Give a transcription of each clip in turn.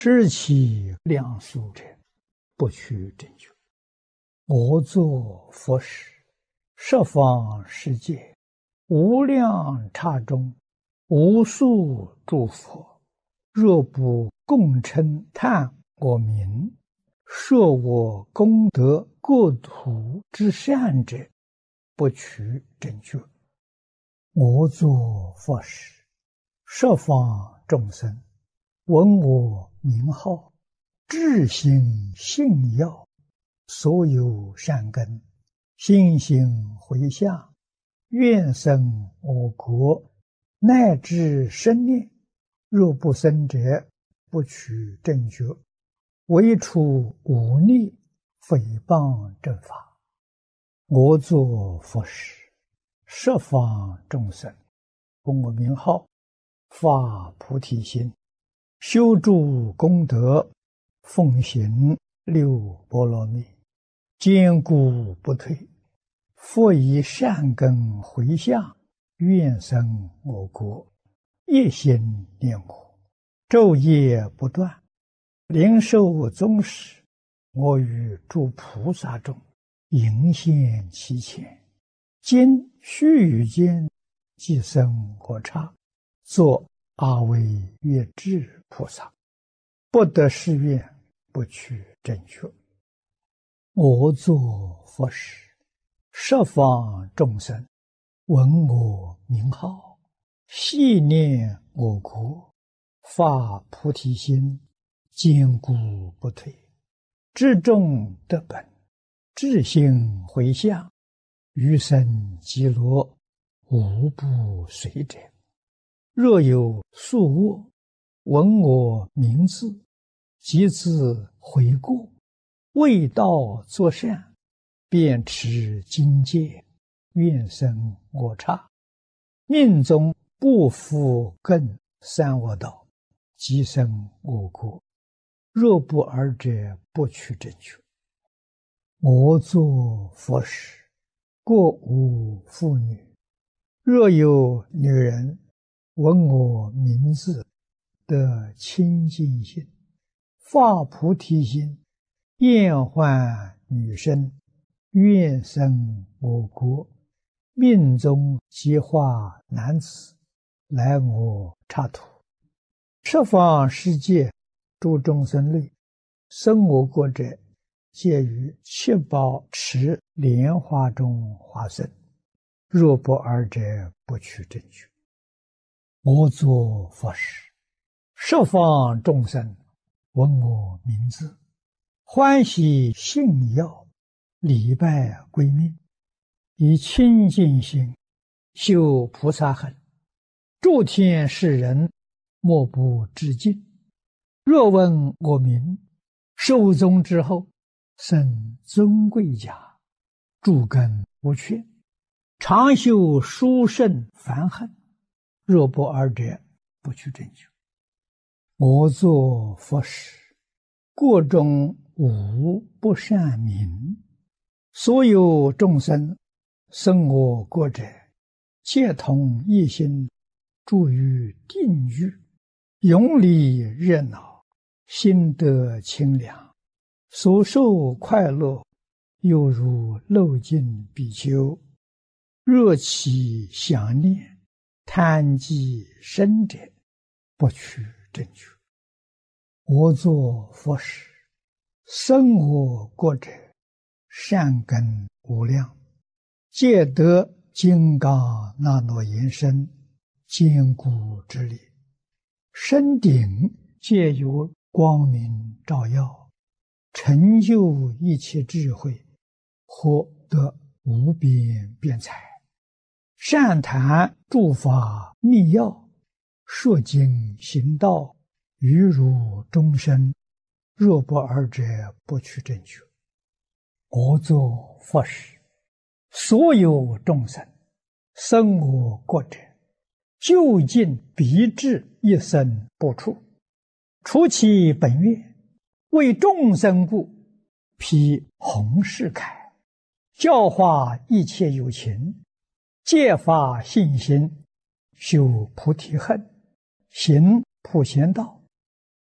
知其量俗者，不取正觉。我作佛时，十方世界无量刹中，无数诸佛，若不共称叹我名，说我功德国土之善者，不取正觉。我作佛时，十方众生闻我名号，至心信要，所有善根心行回向，愿生我国，乃至生念。若不生者，不取正觉，唯除忤逆诽谤正法。我作佛时，十方众生闻我名号，发菩提心，修诸功德，奉行六波罗蜜，坚固不退。复以善根回向，愿生我国，一心念我，昼夜不断。灵寿终时，我于诸菩萨中迎现其前，今须臾间即生我刹，作阿惟越致菩萨。不得誓愿，不取正觉。我作佛时，十方众生闻我名号，系念我国，发菩提心，坚固不退。至众得本，至心回向，余生极乐，无不随者。若有宿卧，闻我名字，即自悔过，为道作善，便持经戒，愿生我刹。命中不复更三恶道，即生我国。若不尔者，不取正觉。我作佛时，过无妇女。若有女人闻我名字，得清净心，发菩提心，厌患女身，愿生我国，命中即化男子，来我刹土。十方世界诸众生类，生我国者，皆于七宝池莲花中化生。若不尔者，不取正觉。我作佛时，十方众生闻我名字，欢喜信要，礼拜归命，以清净心修菩萨行，诸天世人莫不致敬。若闻我名，寿终之后，生尊贵家，诸根无缺，常修殊胜梵行。若不尔者，不取正觉。我作佛时，国中无不善民，所有众生生我国者，皆同一心，住于定狱，永离热闹，心得清凉，所受快乐，犹如漏尽比丘。若其想念，贪积生者，不取正觉。我作佛时，生我国者，善根无量，皆得金刚那罗延身，坚固之力。身顶皆有光明照耀，成就一切智慧，获得无边辩才。善谈诸法密要，说经行道，于如终身。若不尔者，不取正觉。我作佛时，所有众生生我国者，究竟必至一生不处。除其本愿，为众生故，披弘誓铠，教化一切有情，戒发信心，修菩提恨，行普贤道，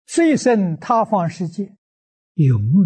虽生他方世界，永